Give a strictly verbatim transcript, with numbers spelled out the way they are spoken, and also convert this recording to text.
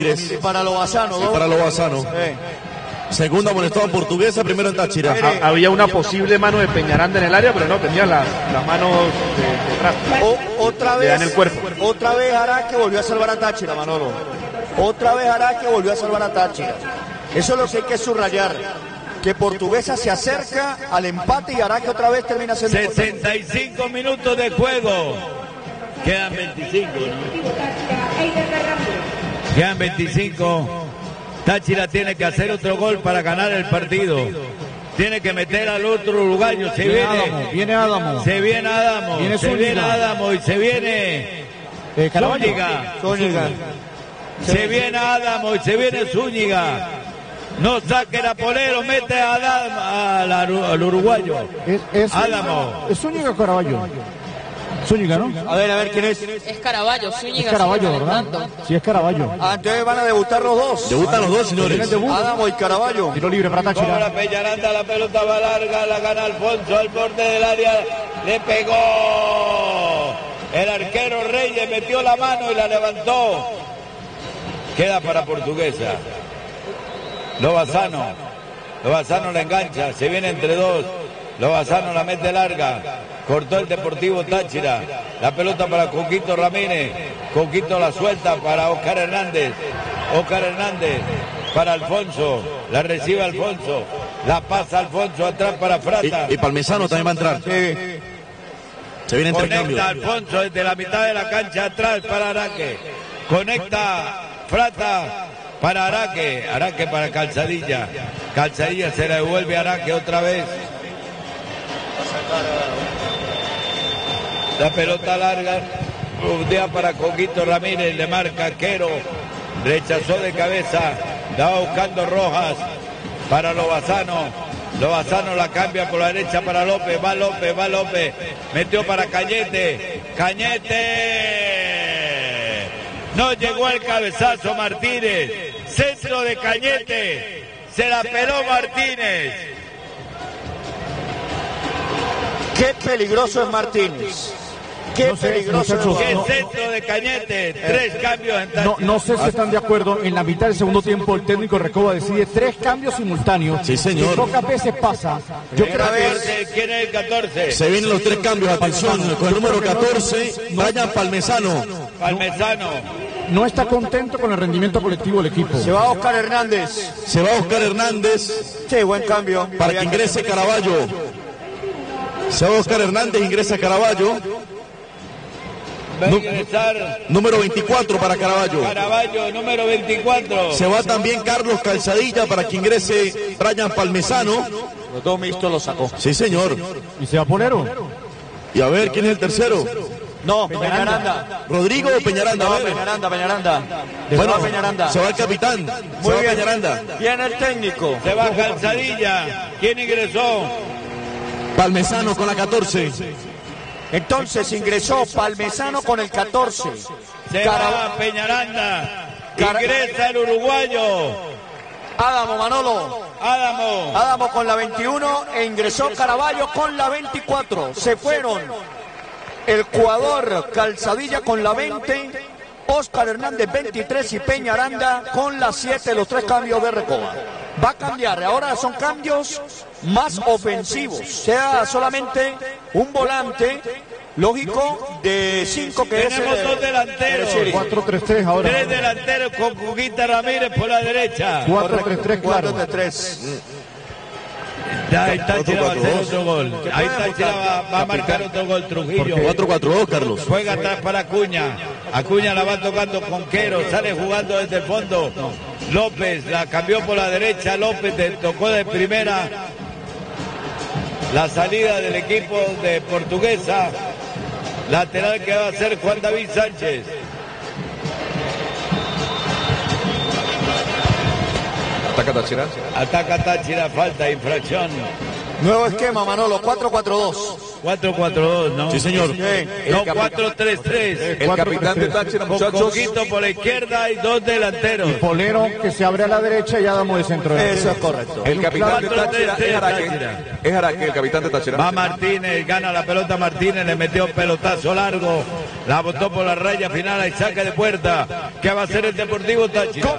Y para Lobazano, y para Lobazano. Sí. Segunda molestada Portuguesa, primero en Táchira. Ha, había una posible mano de Peñaranda en el área, pero no, tenía las la manos de, detrás. O, otra vez, en el cuerpo. Otra vez Araque volvió a salvar a Táchira, Manolo. Otra vez Araque volvió a salvar a Táchira. Eso es lo que hay que subrayar. Que Portuguesa se acerca al empate y Araque otra vez termina siendo... sesenta y cinco minutos de juego. Quedan veinticinco, ¿no? Quedan veinticinco. Táchira tiene que hacer otro gol para ganar el partido. Tiene que meter al otro uruguayo. Se viene Adamo, viene Adamo. Se viene Adamo. Viene se Zúñiga. viene Adamo y se viene Eh, Caraballo. Zúñiga. Zúñiga. Se viene Adamo y se viene Zúñiga. No saque Napolero, mete a Adamo, al, al uruguayo. Es, es, Adamo. ¿Es Zúñiga o Caraballo? Zúñiga, ¿no? A ver, a ver, ¿quién es? Es Caraballo, Zúñiga. Es Caraballo, sigue ¿verdad? calentando. Sí, es Caraballo. Ah, entonces van a debutar los dos. Debutan los dos, señores. Adamo y Caraballo. Tiro libre para Cobra Táchira. Peñaranda, la pelota va larga, la gana Alfonso al borde del área, le pegó. El arquero Reyes metió la mano y la levantó. Queda para Portuguesa. Lobazano. Lobazano la engancha, se viene entre dos. Lobazano la mete larga. Cortó el Deportivo Táchira. La pelota para Coquito Ramírez. Coquito la suelta para Oscar Hernández. Oscar Hernández para Alfonso. La recibe Alfonso. La pasa Alfonso atrás para Frata. Y, y Palmesano también va a entrar. Sí. Se viene Conecta intercambio. Alfonso desde la mitad de la cancha atrás para Araque. Conecta Frata para Araque. Araque para Calzadilla. Calzadilla se la devuelve a Araque otra vez. La pelota larga. Bordea para Coquito Ramírez. Le marca Quero. Rechazó de cabeza. La va buscando Rojas para Lobazano. Lobazano la cambia por la derecha para López. Va López, va López. Metió para Cañete. Cañete. No llegó el cabezazo Martínez. Centro de Cañete. Se la peló Martínez. Qué peligroso es Martínez. Qué No sé, peligroso muchachos, es. Qué no. centro de Cañete. Tres cambios en No, Táchira. no sé si están de acuerdo. En la mitad del segundo tiempo, el técnico Recoba decide tres cambios simultáneos. Sí, señor. Que pocas veces pasa. Yo El creo que catorce, ¿quién es el catorce? Se vienen los tres cambios, atención. Con el número catorce, Brian Palmesano. Palmesano. no está contento con el rendimiento colectivo del equipo. Se va Oscar Hernández. Se va Oscar Hernández Sí, buen cambio. para que ingrese Caraballo. Se va Oscar Hernández, ingresa Caraballo. Va a ingresar Número veinticuatro para Caraballo. Caraballo, número veinticuatro. Se va también Carlos Calzadilla para que ingrese Brian Palmesano. Los dos mixtos los sacó. Sí, señor. ¿Y se va Polero? Y a ver, ¿quién es el tercero? No, Peñaranda. ¿Rodrigo o Peñaranda? No, A ver. Peñaranda, Peñaranda. Bueno, Se va Peñaranda. se va el capitán. Se Muy va bien. Peñaranda. Viene el técnico. Se va Calzadilla. ¿Quién ingresó? Palmesano con la catorce. Entonces ingresó Palmesano con el catorce. Se Cara- va Peñaranda. Cara- Ingresa el uruguayo. Adamo Manolo. Adamo. Adamo con la veintiuno e ingresó Caraballo con la veinticuatro. Se fueron el jugador Calzadilla con la veinte, Oscar Hernández veintitrés y Peñaranda con la siete, los tres cambios de Recoba. Va a cambiar, ahora son cambios más ofensivos, sea solamente un volante lógico de cinco que Tenemos es... dos delanteros. cuatro tres tres ahora. Tres delanteros con Cuquita Ramírez por la derecha. cuatro tres tres, claro. cuatro tres. Ahí Táchira va a hacer otro gol. Ahí Táchira va, va a marcar otro gol Trujillo. cuatro cuatro dos, Carlos. Juega atrás para Acuña. Acuña la va tocando con Quero. Sale jugando desde el fondo. López la cambió por la derecha. López te tocó de primera. La salida del equipo de Portuguesa. Lateral que va a ser Juan David Sánchez. Ataca Táchira. Ataca Táchira, falta, infracción. Nuevo esquema Manolo, cuatro cuatro dos. cuatro cuatro dos, ¿no? Sí, señor. No, cuatro tres tres. El capitán de Táchira, Con muchachos. Coquito por la izquierda y dos delanteros. Polero que se abre a la derecha y Adamo de centro. Eso es correcto. El capitán de Cuatro, Táchira tres, es Araque. Táchira. Es Araque, el capitán de Táchira. Va Martínez, gana la pelota Martínez, le metió un pelotazo largo La botó por la raya final y saca de puerta. ¿Qué va a hacer el Deportivo Táchira?